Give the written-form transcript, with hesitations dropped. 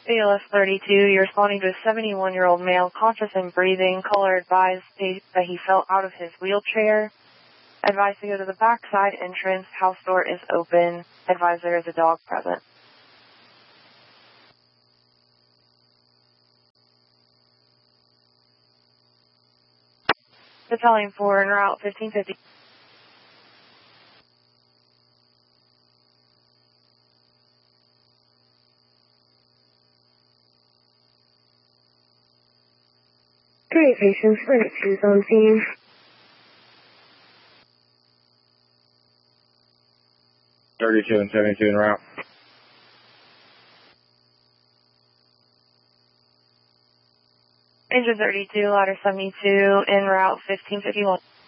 ALS 32, you're responding to a 71-year-old male, conscious and breathing. Caller advised that he fell out of his wheelchair. Advised to go to the backside entrance. House door is open. Advised there is a dog present. Battalion 4 en route 1550. Great, patients. 32's on scene. .32 and 72 en route. Engine 32, ladder 72, en route 1551.